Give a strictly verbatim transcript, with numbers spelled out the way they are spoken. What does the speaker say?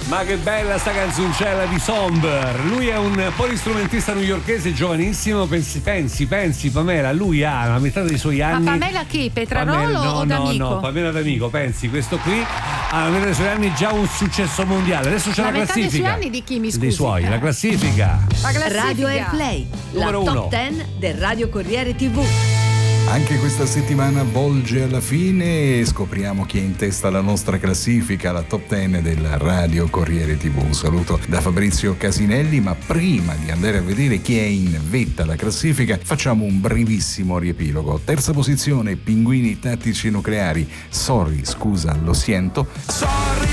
Ma che bella sta canzoncella di Somber. Lui è un polistrumentista newyorkese giovanissimo. Pensi, pensi, pensi Pamela, lui ha la metà dei suoi anni. Ma Pamela chi? Petrarolo Pamela, no, o D'Amico? No, no, Pamela D'Amico, pensi, questo qui ha la metà dei suoi anni già un successo mondiale. Adesso c'è la, la metà classifica. dei suoi anni di chi, mi scusi? Dei suoi, la classifica. La classifica. Radio Airplay, la Numero uno. top dieci del Radio Corriere tivù. Anche questa settimana volge alla fine e scopriamo chi è in testa alla nostra classifica, la top dieci del Radio Corriere tivù. Un saluto da Fabrizio Casinelli, ma prima di andare a vedere chi è in vetta alla classifica facciamo un brevissimo riepilogo. Terza posizione, Pinguini Tattici Nucleari, Sorry, scusa, lo siento. Sorry.